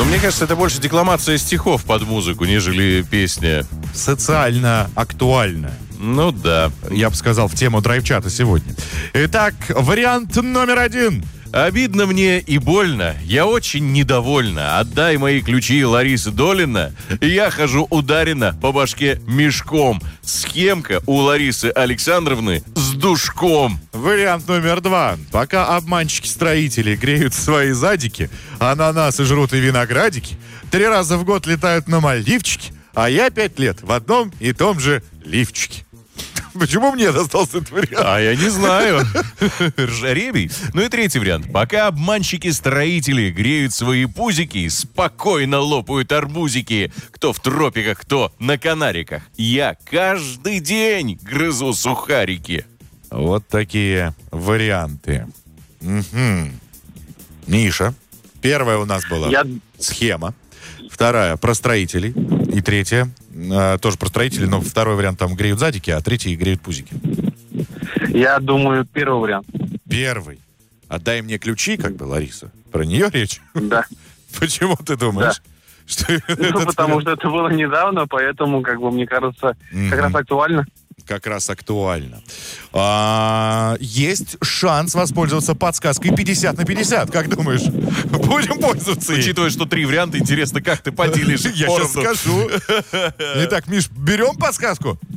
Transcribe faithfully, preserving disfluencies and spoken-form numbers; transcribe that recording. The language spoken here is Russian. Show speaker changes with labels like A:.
A: Мне кажется, это больше декламация стихов под музыку, нежели песня.
B: Социально актуальная.
A: Ну да.
B: Я бы сказал, в тему драйв-чата сегодня. Итак, вариант номер один.
A: Обидно мне и больно, я очень недовольна. Отдай мои ключи, Лариса Долина. Я хожу ударена по башке мешком. Схемка у Ларисы Александровны с душком.
B: Вариант номер два. Пока обманщики-строители греют свои задики, ананасы жрут и виноградики, три раза в год летают на Мальдивчики, а я пять лет в одном и том же лифчике. Почему мне достался этот вариант?
A: А я не знаю. Жребий. Ну и третий вариант. Пока обманщики-строители греют свои пузики, спокойно лопают арбузики. Кто в тропиках, кто на Канариках. Я каждый день грызу сухарики.
B: Вот такие варианты. Угу. Миша. Первая у нас была
C: Я...
B: схема. Вторая про строителей. И третья э, тоже про строителей, но второй вариант там греют задики, а третий греют пузики.
C: Я думаю, первый вариант.
B: Первый. Отдай мне ключи, как бы, Лариса. Про нее речь?
C: Да.
B: Почему ты думаешь?
C: Да.
B: Что
C: Ну, потому что это было недавно, поэтому, как бы, мне кажется, как раз актуально.
B: Как раз актуально. А, есть шанс воспользоваться подсказкой пятьдесят на пятьдесят. Как думаешь? Будем пользоваться ей?
A: Учитывая, что три варианта, интересно, как ты поделишь
B: Я сейчас
A: поровну?
B: скажу. Итак, Миш, берем подсказку?